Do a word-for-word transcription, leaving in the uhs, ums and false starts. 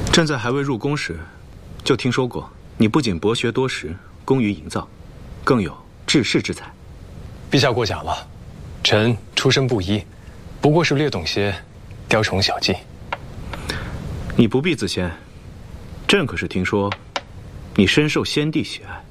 朕在还未入宫时，就听说过你不仅博学多识，工于营造，更有治世之才。 陛下过奖了，臣出身布衣，不过是略懂些雕虫小技。 你不必自谦，朕可是听说你深受先帝喜爱。